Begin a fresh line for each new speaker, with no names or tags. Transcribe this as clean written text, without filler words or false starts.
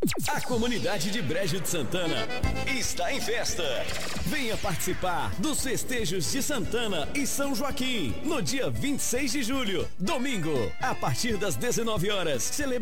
A comunidade de Brejo de Santana está em festa. Venha participar dos festejos de Santana e São Joaquim no dia 26 de julho, domingo, a partir das 19 horas.